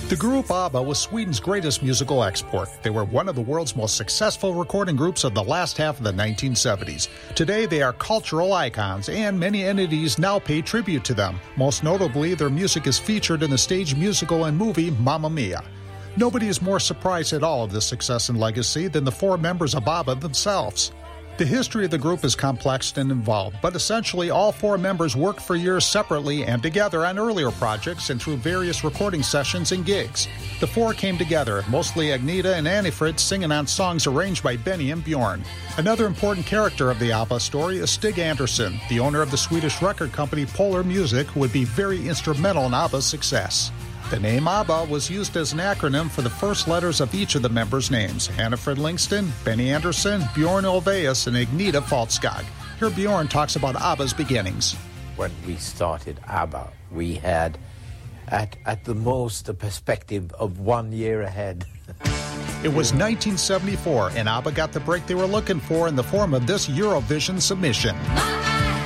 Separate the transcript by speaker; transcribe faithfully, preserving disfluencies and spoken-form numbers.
Speaker 1: The group ABBA was Sweden's greatest musical export. They were one of the world's most successful recording groups of the last half of the nineteen seventies. Today, they are cultural icons, and many entities now pay tribute to them. Most notably, their music is featured in the stage musical and movie Mamma Mia. Nobody is more surprised at all of this success and legacy than the four members of ABBA themselves. The history of the group is complex and involved, but essentially all four members worked for years separately and together on earlier projects and through various recording sessions and gigs. The four came together, mostly Agneta and Annifrid singing on songs arranged by Benny and Bjorn. Another important character of the ABBA story is Stig Andersson, the owner of the Swedish record company Polar Music, who would be very instrumental in ABBA's success. The name ABBA was used as an acronym for the first letters of each of the members' names: Annifrid Lingston, Benny Andersson, Bjorn Ulvaeus, and Agneta Falskog. Here Bjorn talks about ABBA's beginnings.
Speaker 2: When we started ABBA, we had at, at the most a perspective of one year ahead.
Speaker 1: It was nineteen seventy-four, and ABBA got the break they were looking for in the form of this Eurovision submission.